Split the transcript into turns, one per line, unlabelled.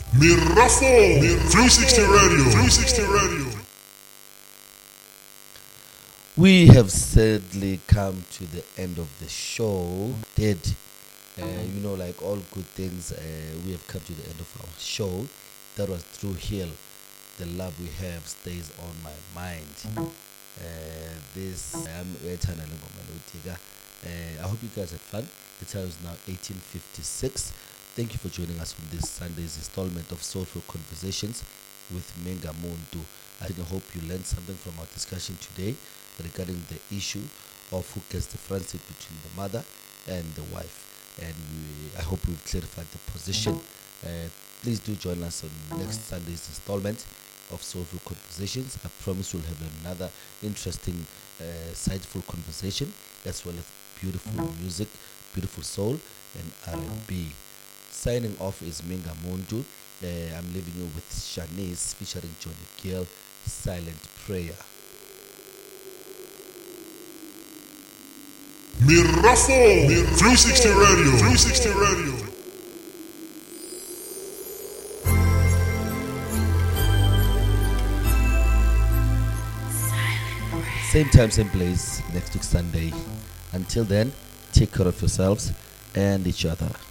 Mirafo 360 Radio. 360 Radio.
We have sadly come to the end of the show. Like all good things, we have come to the end of our show. That was Through Hill. The love we have stays on my mind. I'm Etana Lengomalutika. I hope you guys had fun. The time is now 18:56. Thank you for joining us on this Sunday's installment of Soulful Conversations with Menga Muntu. I hope you learned something from our discussion today regarding the issue of who gets the front seat between the mother and the wife. And I hope we've clarified the position. Please do join us on next Sunday's installment of Soulful Conversations. I promise we'll have another interesting, insightful conversation, as well as beautiful music, beautiful soul, and R&B. Signing off is Menga Muntu. I'm leaving you with Shanice featuring Johnny Gill, Silent Prayer.
Mirafo 360 Radio. 360 Radio.
Same time, same place, next week Sunday. Until then, take care of yourselves and each other.